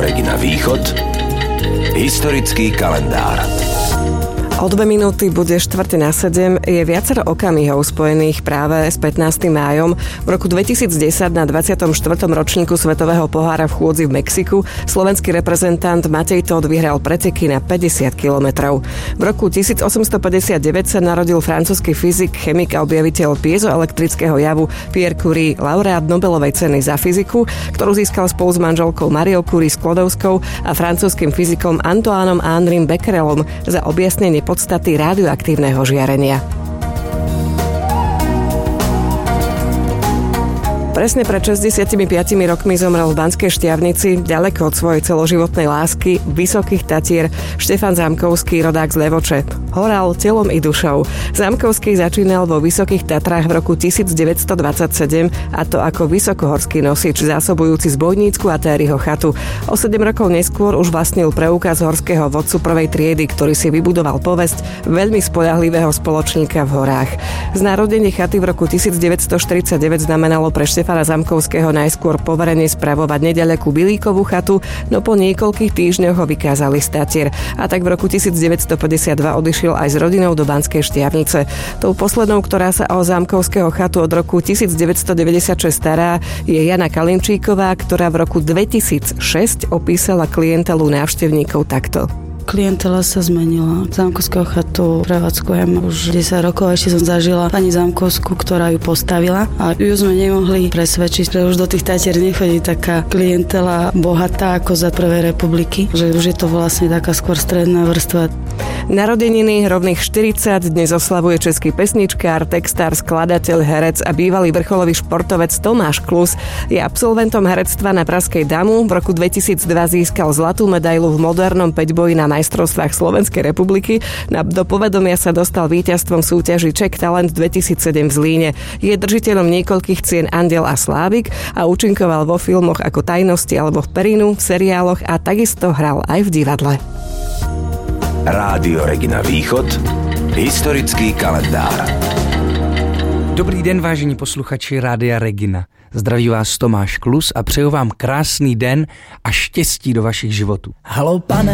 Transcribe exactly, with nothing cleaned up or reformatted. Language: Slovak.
Regina Východ. Historický kalendár. O dve minúty bude štvrť na sedem. Je viacero okamihov spojených práve s pätnástym májom. V roku dvetisícdesať na dvadsiatom štvrtom ročníku Svetového pohára v chôdzi v Mexiku slovenský reprezentant Matej Tóth vyhral preteky na päťdesiat kilometrov. V roku tisícosemstopäťdesiatdeväť sa narodil francúzsky fyzik, chemik a objaviteľ piezoelektrického javu Pierre Curie, laureát Nobelovej ceny za fyziku, ktorú získal spolu s manželkou Mariou Curie Sklodovskou a francúzskym fyzikom Antoinom Henrim Becquerelom za objasnenie podstaty radioaktívneho žiarenia. Presne pred šesťdesiatpäť rokmi zomrel v Banskej Štiavnici, ďaleko od svojej celoživotnej lásky, Vysokých Tatier, Štefan Zámkovský, rodák z Levoče. Horal telom i dušou. Zámkovský začínal vo Vysokých Tatrách v roku devätnásťstodvadsaťsedem, a to ako vysokohorský nosič zásobujúci zbojnícku a Tériho chatu. O sedem rokov neskôr už vlastnil preukaz horského vodcu prvej triedy, ktorý si vybudoval povesť veľmi spoľahlivého spoločníka v horách. Znárodnenie chaty v roku devätnásťstoštyridsaťdeväť znamenalo pre Štefana Zámkovského najskôr poverenie spravovať neďalekú Bilíkovú chatu, no po niekoľkých týždňoch ho vykázali z Tatier. A tak v roku devätnásťstopäťdesiatdva odišiel aj s rodinou do Banskej Štiavnice. Tou poslednou, ktorá sa o Zámkovského chatu od roku devätnásťstodeväťdesiatšesť stará, je Jana Kalinčíková, ktorá v roku dvetisícšesť opísala klientelu návštevníkov takto. Klientela sa zmenila. Zámkovského chatu prevádzkujem už desať rokov. Ešte som zažila pani Zámkovskú, ktorá ju postavila, a ju sme nemohli presvedčiť, že už do tých Tatier nechodí taká klientela bohatá ako za prvej republiky, že už je to vlastne taká skôr stredná vrstva. Narodeniny rovných štyridsať dnes oslavuje český pesničkár, textár, skladateľ, herec a bývalý vrcholový športovec Tomáš Klus. Je absolventom herectva na pražskej Damu. V roku dvetisícdva získal zlatú medailu v modernom päťboji na majstrovstvách Slovenskej republiky. Do povedomia sa dostal víťazstvom súťaži Czech Talent dvetisícsedem v Zlíne. Je držiteľom niekoľkých cien Andiel a Slávik a účinkoval vo filmoch ako Tajnosti alebo v Perinu, v seriáloch a takisto hral aj v divadle. Rádio Regina Východ. Historický kalendár. Dobrý den, vážení posluchači Rádia Regina. Zdraví vás Tomáš Klus a přeju vám krásný den a štěstí do vašich životů. Haló, pane.